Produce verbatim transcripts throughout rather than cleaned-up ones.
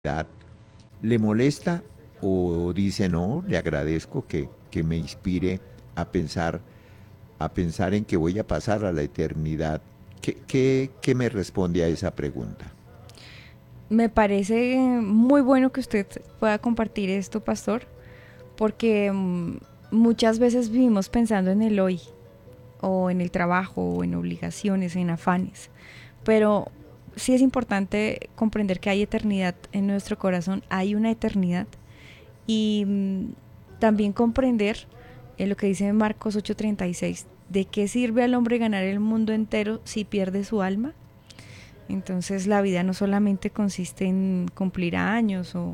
¿Le molesta o dice no, le agradezco que, que me inspire a pensar, a pensar en que voy a pasar a la eternidad? ¿Qué, qué, qué me responde a esa pregunta? Me parece muy bueno que usted pueda compartir esto, pastor, porque mm, muchas veces vivimos pensando en el hoy, o en el trabajo, o en obligaciones, en afanes, pero sí es importante comprender que hay eternidad en nuestro corazón, hay una eternidad, y mm, también comprender en lo que dice Marcos ocho treinta y seis, ¿de qué sirve al hombre ganar el mundo entero si pierde su alma? Entonces la vida no solamente consiste en cumplir años o,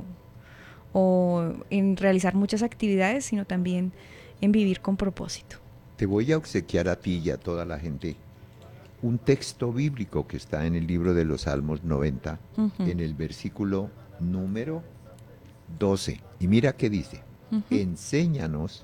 o en realizar muchas actividades, sino también en vivir con propósito. Te voy a obsequiar a ti y a toda la gente un texto bíblico que está en el libro de los Salmos noventa, Ujú, en el versículo número doce. Y mira qué dice: ujú. enséñanos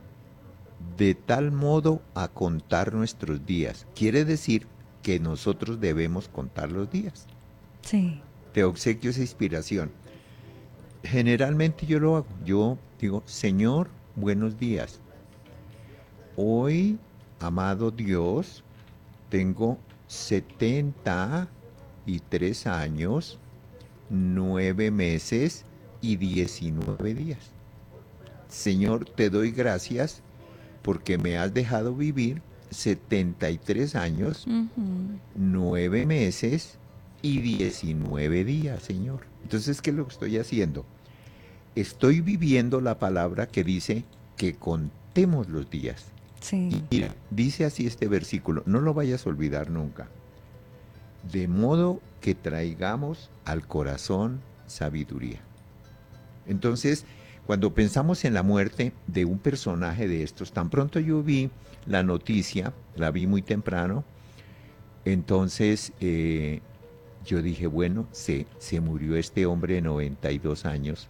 de tal modo a contar nuestros días. Quiere decir que nosotros debemos contar los días. Sí. Te obsequio esa inspiración. Generalmente yo lo hago. Yo digo, Señor, buenos días. Hoy, amado Dios, tengo setenta y tres años, nueve meses y diecinueve días. Señor, te doy gracias porque me has dejado vivir setenta y tres años, Ujú. nueve meses y diecinueve días, Señor. Entonces, ¿qué es lo que estoy haciendo? Estoy viviendo la palabra que dice que contemos los días. Sí. Y mira, dice así este versículo, no lo vayas a olvidar nunca. De modo que traigamos al corazón sabiduría. Entonces, cuando pensamos en la muerte de un personaje de estos, tan pronto yo vi la noticia, la vi muy temprano, entonces eh, yo dije, bueno, se, se murió este hombre de noventa y dos años,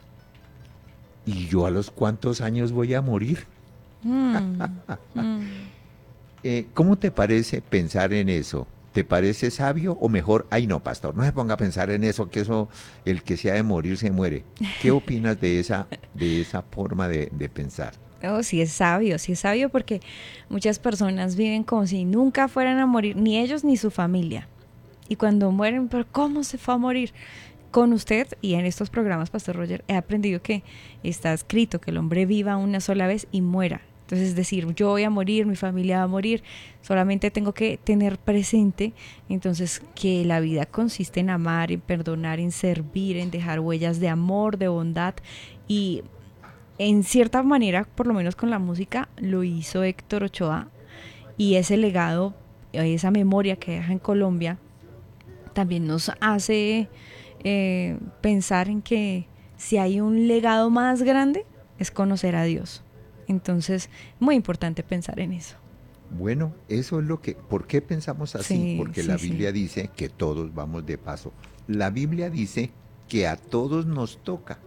¿y yo a los cuántos años voy a morir? Mm, mm. Eh, ¿Cómo te parece pensar en eso? ¿Te parece sabio o mejor, ay no, pastor, no se ponga a pensar en eso, que eso, el que se ha de morir se muere? ¿Qué opinas de esa, de esa forma de, de pensar? Oh, sí es sabio, sí es sabio porque muchas personas viven como si nunca fueran a morir, ni ellos ni su familia. Y cuando mueren, pero ¿cómo se fue a morir? Con usted y en estos programas, Pastor Roger, he aprendido que está escrito que el hombre viva una sola vez y muera. Entonces, es decir, yo voy a morir, mi familia va a morir, solamente tengo que tener presente entonces que la vida consiste en amar, en perdonar, en servir, en dejar huellas de amor, de bondad y en cierta manera, por lo menos con la música, lo hizo Héctor Ochoa y ese legado, esa memoria que deja en Colombia, también nos hace eh, pensar en que si hay un legado más grande es conocer a Dios. Entonces, muy importante pensar en eso. Bueno, eso es lo que, ¿por qué pensamos así? Sí, Porque sí, la sí. Biblia dice que todos vamos de paso. La Biblia dice que a todos nos toca.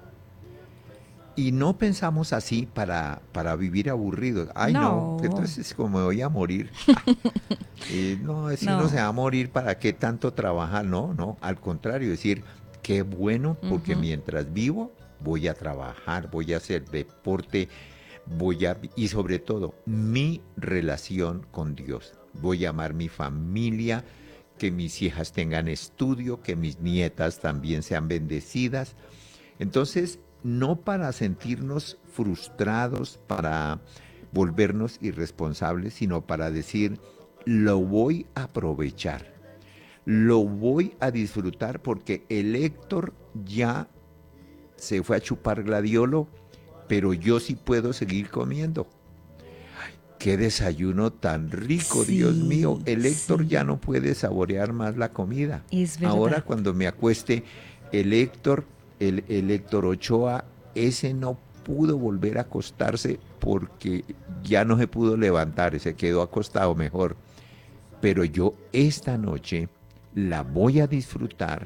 Y no pensamos así para, para vivir aburridos. Ay, no, que No, entonces como me voy a morir. Eh, no, si uno se no. va a morir, ¿para qué tanto trabajar? No, no, al contrario, decir, qué bueno, porque Ujú. mientras vivo, voy a trabajar, voy a hacer deporte, voy a, y sobre todo, mi relación con Dios. Voy a amar mi familia, que mis hijas tengan estudio, que mis nietas también sean bendecidas. Entonces, no para sentirnos frustrados, para volvernos irresponsables, sino para decir, lo voy a aprovechar, lo voy a disfrutar porque el Héctor ya se fue a chupar gladiolo, pero yo sí puedo seguir comiendo. Qué desayuno tan rico, Dios mío. Sí, El Héctor ya sí, no puede saborear más la comida. es Ahora verdad. cuando me acueste, el Héctor, el, el Héctor Ochoa, ese no pudo volver a acostarse porque ya no se pudo levantar, se quedó acostado mejor. Pero yo esta noche la voy a disfrutar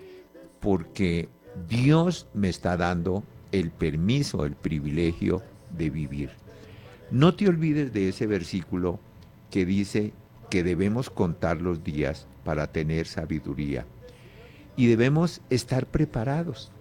porque Dios me está dando el permiso, el privilegio de vivir. No te olvides de ese versículo que dice que debemos contar los días para tener sabiduría y debemos estar preparados.